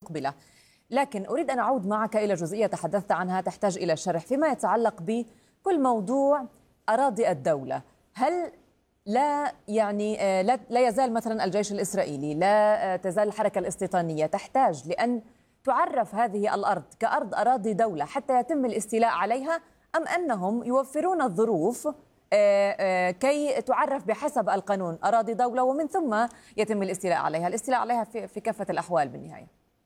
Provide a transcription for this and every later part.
المقبلة. لكن أريد أن أعود معك إلى جزئية تحدثت عنها تحتاج إلى شرح فيما يتعلق بكل موضوع أراضي الدولة. هل لا يزال مثلا الجيش الإسرائيلي، لا تزال الحركة الاستيطانية تحتاج لأن تعرف هذه الأرض كأرض أراضي دولة حتى يتم الاستيلاء عليها، أم أنهم يوفرون الظروف كي تعرف بحسب القانون أراضي دولة ومن ثم يتم الاستيلاء عليها في كافة الأحوال بالنهاية؟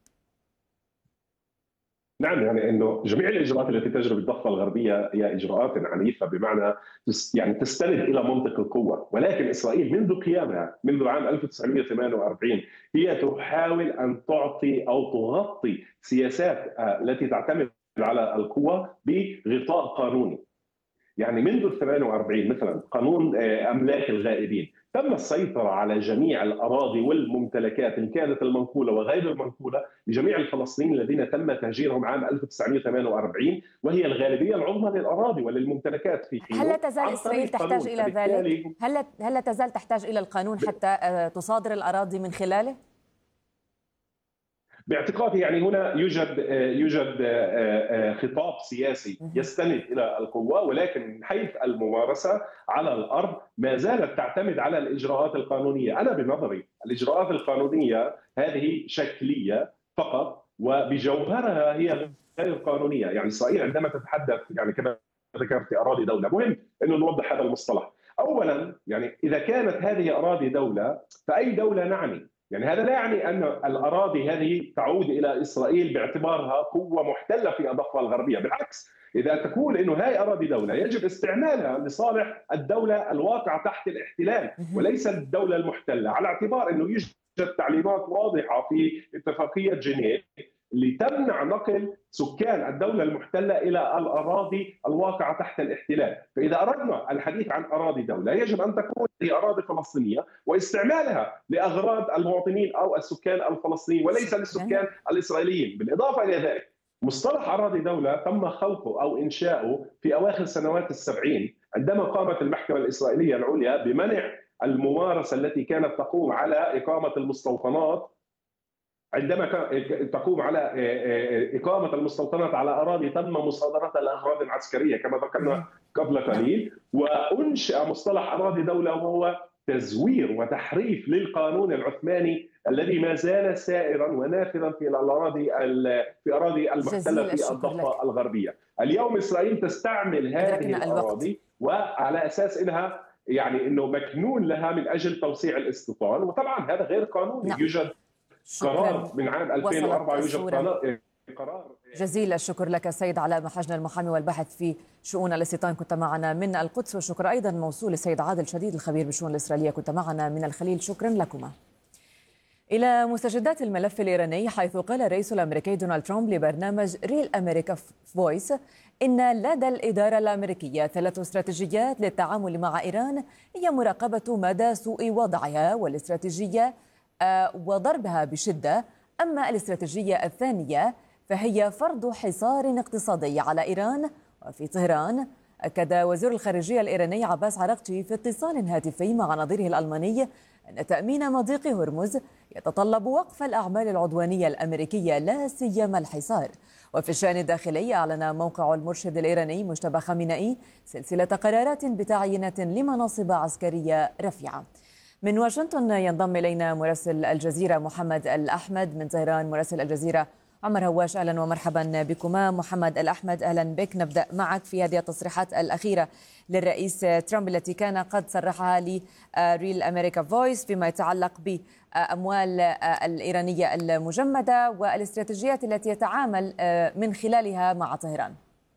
نعم، يعني انه جميع الاجراءات التي تجري بالضفه الغربيه هي اجراءات عنيفه، بمعنى يعني تستند الى منطق القوه، ولكن اسرائيل منذ قيامها منذ عام 1948 هي تحاول ان تعطي او تغطي سياسات التي تعتمد على القوه بغطاء قانوني. يعني منذ ال 48 مثلا قانون املاك الغائبين تم السيطره على جميع الاراضي والممتلكات ان كانت المنقوله وغير المنقوله لجميع الفلسطينيين الذين تم تهجيرهم عام 1948، وهي الغالبيه العظمى للاراضي وللممتلكات في حينه. هل لا تزال اسرائيل تحتاج الى ذلك؟ هل لا تزال تحتاج الى القانون حتى تصادر الاراضي من خلاله؟ باعتقادي يعني هنا يوجد خطاب سياسي يستند الى القوه، ولكن من حيث الممارسه على الارض ما زالت تعتمد على الاجراءات القانونيه. انا بنظري الاجراءات القانونيه هذه شكليه فقط وبجوهرها هي غير قانونيه. يعني اسرائيل عندما تتحدث يعني كما ذكرت اراضي دوله، مهم انه نوضح هذا المصطلح. اولا يعني اذا كانت هذه اراضي دوله فاي دوله نعني؟ يعني هذا لا يعني أن الأراضي هذه تعود إلى إسرائيل باعتبارها قوة محتلة في الضفة الغربية. بالعكس، إذا تقول أنه هاي أراضي دولة يجب استعمالها لصالح الدولة الواقعة تحت الاحتلال وليس الدولة المحتلة، على اعتبار أنه يوجد تعليمات واضحة في اتفاقية جنيف لتمنع نقل سكان الدولة المحتلة إلى الأراضي الواقعة تحت الاحتلال. فإذا أردنا الحديث عن أراضي دولة يجب أن تكون هي أراضي فلسطينية واستعمالها لأغراض المواطنين أو السكان الفلسطينيين وليس للسكان الإسرائيليين. بالإضافة إلى ذلك مصطلح أراضي دولة تم خلقه أو إنشاؤه في أواخر سنوات السبعين عندما قامت المحكمة الإسرائيلية العليا بمنع الممارسة التي كانت تقوم على إقامة المستوطنات، عندما تقوم على إقامة المستوطنات على أراضي تم مصادرتها لأغراض عسكرية كما ذكرنا قبل قليل، وأنشأ مصطلح أراضي دولة وهو تزوير وتحريف للقانون العثماني الذي ما زال سائرا ونافذا في أراضي المحتلة في الضفة الغربية. اليوم إسرائيل تستعمل هذه الأراضي وعلى أساس إنها يعني إنه مكنون لها من أجل توسيع الاستيطان، وطبعا هذا غير قانوني. يوجد قرار من عام 2004 يوجد قرار. جزيل الشكر لك السيد علاء محجن المحامي والباحث في شؤون الاستيطان، كنت معنا من القدس، والشكر أيضا موصول للسيد عادل شديد الخبير بالشؤون الإسرائيلية، كنت معنا من الخليل، شكرا لكما. إلى مستجدات الملف الإيراني، حيث قال الرئيس الأمريكي دونالد ترامب لبرنامج ريل أمريكا فويس إن لدى الإدارة الأمريكية 3 استراتيجيات للتعامل مع إيران، هي مراقبة مدى سوء وضعها والاستراتيجية وضربها بشدة. أما الاستراتيجية الثانية فهي فرض حصار اقتصادي على إيران. وفي طهران أكد وزير الخارجية الإيراني عباس عراقچي في اتصال هاتفي مع نظيره الألماني أن تأمين مضيق هرمز يتطلب وقف الأعمال العدوانية الأمريكية لا سيما الحصار. وفي الشأن الداخلي أعلن موقع المرشد الإيراني مجتبى خامنئي سلسلة قرارات بتعيينات لمناصب عسكرية رفيعة. من واشنطن ينضم إلينا مراسل الجزيرة محمد الأحمد، من طهران مراسل الجزيرة عمر هواش. أهلا ومرحبا بكما. محمد الأحمد أهلا بك. نبدأ معك في هذه التصريحات الأخيرة للرئيس ترامب التي كان قد صرحها لريل أمريكا فويس فيما يتعلق بأموال الإيرانية المجمدة والاستراتيجيات التي يتعامل من خلالها مع طهران.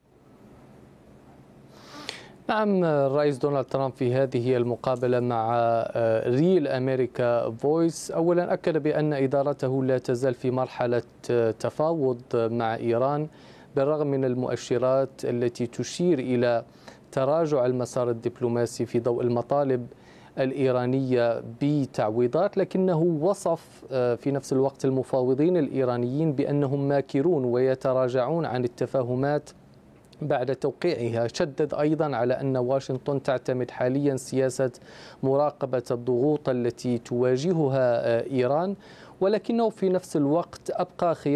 نعم، الرئيس دونالد ترامب في هذه المقابلة مع ريل أمريكا فويس أولا أكد بأن إدارته لا تزال في مرحلة تفاوض مع إيران بالرغم من المؤشرات التي تشير إلى تراجع المسار الدبلوماسي في ضوء المطالب الإيرانية بتعويضات، لكنه وصف في نفس الوقت المفاوضين الإيرانيين بأنهم ماكرون ويتراجعون عن التفاهمات بعد توقيعها. شدد أيضا على أن واشنطن تعتمد حاليا سياسة مراقبة الضغوط التي تواجهها إيران، ولكنه في نفس الوقت أبقى خيار